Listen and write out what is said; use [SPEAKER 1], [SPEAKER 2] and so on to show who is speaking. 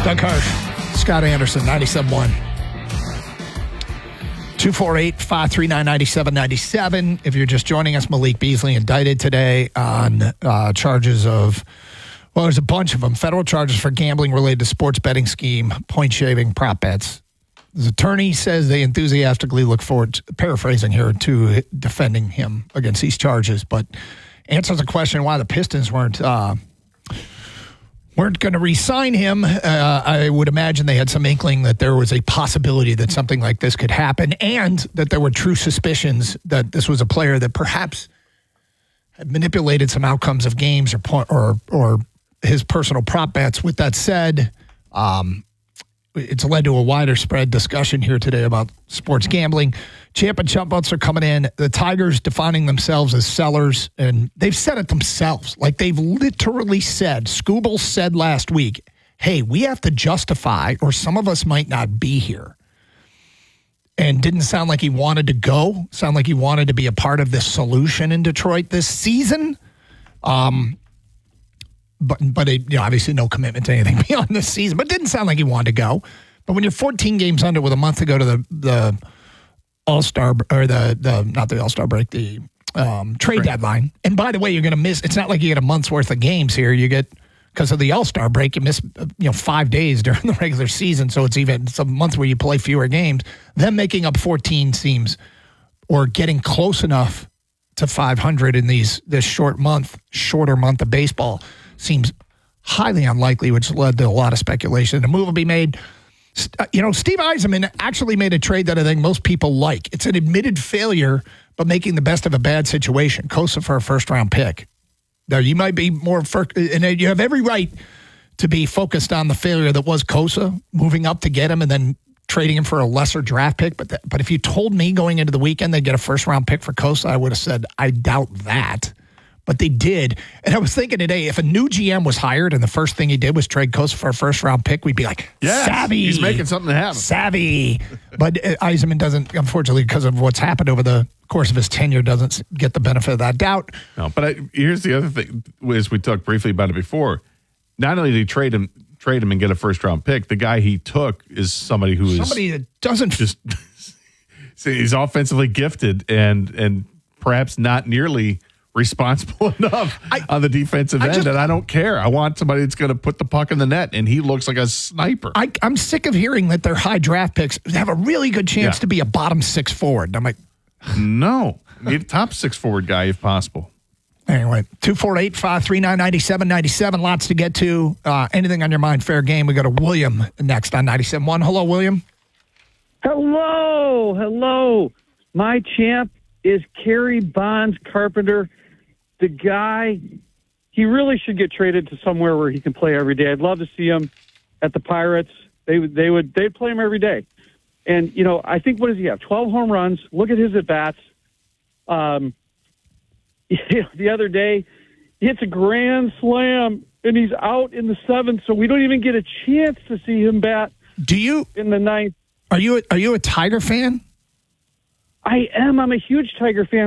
[SPEAKER 1] Doug Harsh, Scott Anderson, 97.1. 248-539-9797. If you're just joining us, Malik Beasley indicted today on charges of, well, there's a bunch of them. Federal charges for gambling related to sports betting scheme, point shaving, prop bets. His attorney says they enthusiastically look forward, paraphrasing here, to defending him against these charges, but answers the question why the Pistons weren't going to re-sign him. I would imagine they had some inkling that there was a possibility that something like this could happen, and that there were true suspicions that this was a player that perhaps had manipulated some outcomes of games or his personal prop bets. With that said, it's led to a wider spread discussion here today about sports gambling. Champ and chump butts are coming in. The Tigers defining themselves as sellers, and they've said it themselves. Like, they've literally said, Scooble said last week, hey, we have to justify, or some of us might not be here. And didn't sound like he wanted to go. Sound like he wanted to be a part of this solution in Detroit this season. But it, obviously no commitment to anything beyond this season. But it didn't sound like he wanted to go. But when you're 14 games under with a month to go to the All-Star, or not the All-Star break, the trade deadline. And by the way, you're going to miss, it's not like you get a month's worth of games here. You get, because of the All-Star break, you miss 5 days during the regular season. So it's a month where you play fewer games. Them making up 14 seems, or getting close enough to 500 in this shorter month of baseball seems highly unlikely, which led to a lot of speculation. The move will be made. Steve Yzerman actually made a trade that I think most people like. It's an admitted failure, but making the best of a bad situation. Kosa for a first-round pick. Now, you might be and you have every right to be focused on the failure that was Kosa, moving up to get him and then trading him for a lesser draft pick. But if you told me going into the weekend they'd get a first-round pick for Kosa, I would have said, I doubt that. But they did. And I was thinking today, if a new GM was hired and the first thing he did was trade Kosa for a first-round pick, we'd be like, yes, savvy.
[SPEAKER 2] He's making something happen.
[SPEAKER 1] Savvy. But Yzerman doesn't, unfortunately, because of what's happened over the course of his tenure, doesn't get the benefit of that doubt.
[SPEAKER 2] No, but here's the other thing, as we talked briefly about it before. Not only did he trade him and get a first-round pick, the guy he took is somebody that doesn't just he's offensively gifted and perhaps not nearly responsible enough on the defensive end, and I don't care. I want somebody that's going to put the puck in the net, and he looks like a sniper.
[SPEAKER 1] I'm sick of hearing that their high draft picks have a really good chance to be a bottom six forward. I'm like,
[SPEAKER 2] no, need a top six forward guy if possible.
[SPEAKER 1] Anyway, 248-539-9797. Lots to get to. Anything on your mind, fair game. We go to William next on 97.1. Hello, William.
[SPEAKER 3] Hello. My champ is Kerry Bonds Carpenter. The guy, he really should get traded to somewhere where he can play every day. I'd love to see him at the Pirates. They'd play him every day. And, I think, what does he have? 12 home runs. Look at his at-bats. The other day, he hits a grand slam, and he's out in the seventh, so we don't even get a chance to see him bat in the ninth.
[SPEAKER 1] Are you a Tiger fan?
[SPEAKER 3] I am. I'm a huge Tiger fan.